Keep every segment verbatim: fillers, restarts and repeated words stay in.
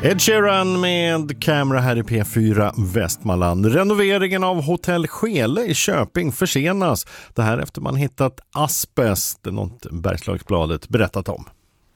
Ed Sheeran med Camera här i P fyra Västmanland. Renoveringen av Hotell Skele i Köping försenas. Det här efter man hittat asbest, det är något Bergslagsbladet berättat om.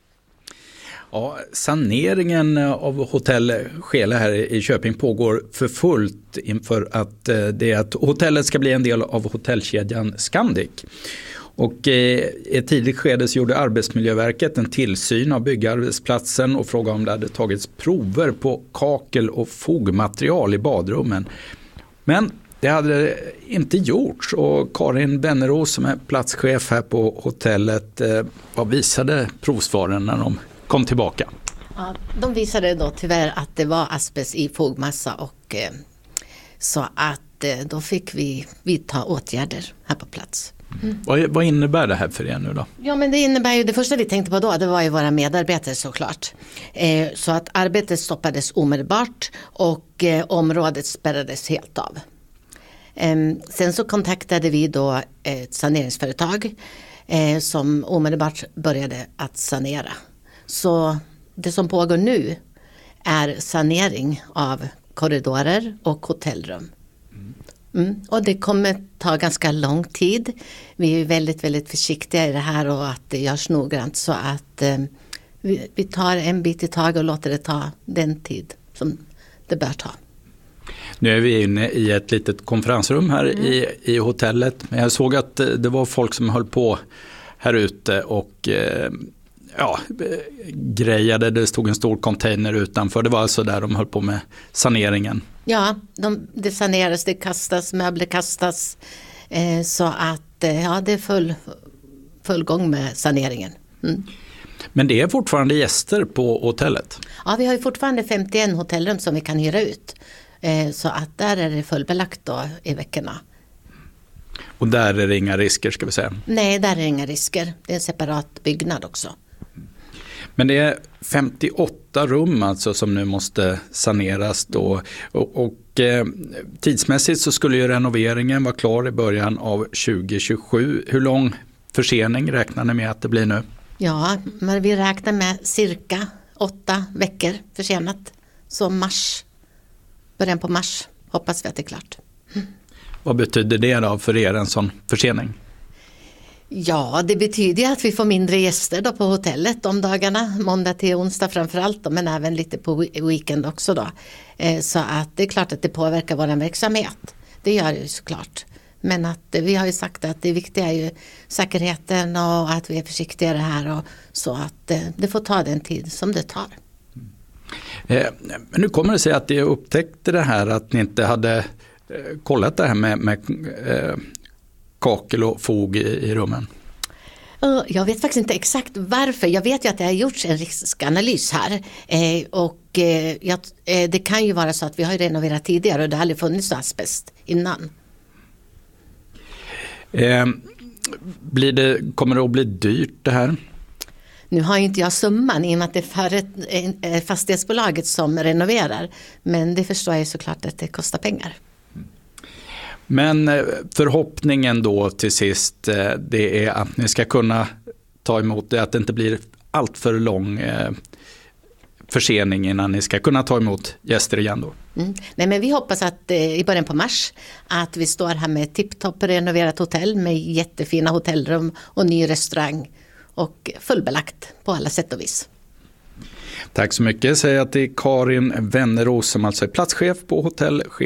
Ja, saneringen av Hotell Skele här i Köping pågår för fullt inför att det är att hotellet ska bli en del av hotellkedjan Scandic. Och i ett tidigt skede så gjorde Arbetsmiljöverket en tillsyn av byggarbetsplatsen och frågade om det hade tagits prover på kakel- och fogmaterial i badrummen. Men det hade det inte gjorts, och Karin Wennerås som är platschef här på hotellet, vad visade provsvaren när de kom tillbaka? Ja, de visade då tyvärr att det var asbest i fogmassa, och eh, så att eh, då fick vi vidta åtgärder här på plats. Mm. Vad, vad innebär det här för er nu då? Ja, men det innebär ju, det första vi tänkte på då, det var ju våra medarbetare såklart. Eh, så att arbetet stoppades omedelbart och eh, området spärrades helt av. Eh, sen så kontaktade vi då ett saneringsföretag eh, som omedelbart började att sanera. Så det som pågår nu är sanering av korridorer och hotellrum. Mm. Och det kommer ta ganska lång tid. Vi är väldigt, väldigt försiktiga i det här och att det görs noggrant, så att eh, vi, vi tar en bit i tag och låter det ta den tid som det bör ta. Nu är vi inne i ett litet konferensrum här mm. i, i hotellet, men jag såg att det var folk som höll på här ute och eh, ja, grejade. Det stod en stor container utanför. Det var alltså där de höll på med saneringen. Ja, de, det saneras, det kastas, möbler kastas. Eh, så att eh, ja, det är full, full gång med saneringen. Mm. Men det är fortfarande gäster på hotellet? Ja, vi har ju fortfarande femtioen hotellrum som vi kan hyra ut. Eh, så att där är det fullbelagt då i veckorna. Och där är det inga risker, ska vi säga? Nej, där är det inga risker. Det är en separat byggnad också. Men det är femtioåtta rum alltså som nu måste saneras då. Och, och eh, tidsmässigt så skulle ju renoveringen vara klar i början av tjugo tjugosju. Hur lång försening räknar ni med att det blir nu? Ja, men vi räknar med cirka åtta veckor försenat. Så mars, början på mars hoppas vi att det är klart. Mm. Vad betyder det då för er, en sån försening? Ja, det betyder att vi får mindre gäster då på hotellet de dagarna, måndag till onsdag framförallt då, men även lite på weekend också då. Eh, så att det är klart att det påverkar vår verksamhet. Det gör det ju såklart. Men att eh, vi har ju sagt att det viktiga är ju säkerheten och att vi är försiktigare här, och så att eh, det får ta den tid som det tar. Mm. Eh, men nu kommer det sig att ni upptäckte det här att ni inte hade eh, kollat det här med, med eh, kakel och fog i, i rummen. Jag vet faktiskt inte exakt varför. Jag vet ju att det har gjorts en riskanalys här. Eh, och eh, jag, eh, det kan ju vara så att vi har renoverat tidigare och det har aldrig funnits asbest innan. Eh, blir det, kommer det att bli dyrt det här? Nu har ju inte jag summan i och med att det är fastighetsbolaget som renoverar. Men det förstår jag såklart att det kostar pengar. Men förhoppningen då till sist, det är att ni ska kunna ta emot det, att det inte blir allt för lång försening innan ni ska kunna ta emot gäster igen då. Mm. Nej, men vi hoppas att i början på mars att vi står här med tipptopp renoverat hotell med jättefina hotellrum och ny restaurang och fullbelagt på alla sätt och vis. Tack så mycket, säger jag till Karin Wennerås som alltså är platschef på Hotell Skele.